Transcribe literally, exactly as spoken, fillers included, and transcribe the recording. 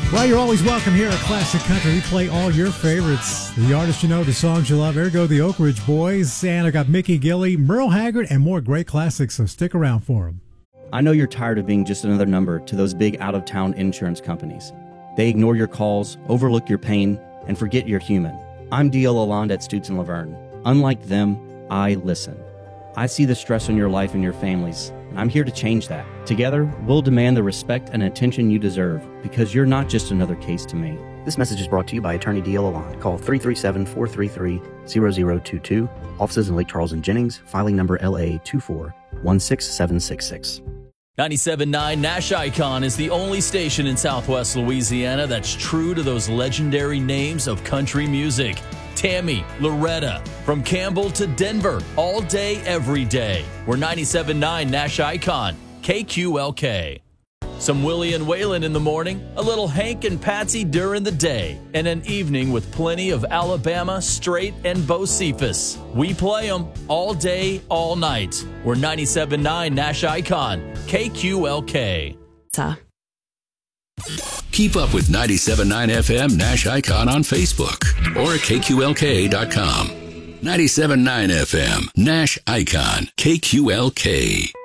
Well, you're always welcome here at Classic Country. We play all your favorites, the artists you know, the songs you love. Ergo, the Oak Ridge Boys, and I got Mickey Gilley, Merle Haggard, and more great classics, so stick around for them. I know you're tired of being just another number to those big out-of-town insurance companies. They ignore your calls, overlook your pain, and forget you're human. I'm D L Lalonde at Stutz and Laverne. Unlike them, I listen. I see the stress on your life and your families, and I'm here to change that. Together, we'll demand the respect and attention you deserve, because you're not just another case to me. This message is brought to you by Attorney D L Lalonde. Call three three seven, four three three, zero zero two two. Offices in Lake Charles and Jennings. Filing number L A two four one six seven six six. ninety-seven point nine Nash Icon is the only station in Southwest Louisiana that's true to those legendary names of country music. Tammy, Loretta, from Campbell to Denver, all day, every day. We're ninety-seven point nine Nash Icon, K Q L K. Some Willie and Waylon in the morning, a little Hank and Patsy during the day, and an evening with plenty of Alabama, Straight, and Bocephus. We play them all day, all night. We're ninety-seven point nine Nash Icon, K Q L K. Keep up with ninety-seven point nine F M Nash Icon on Facebook or at K Q L K dot com. ninety-seven point nine F M Nash Icon, K Q L K.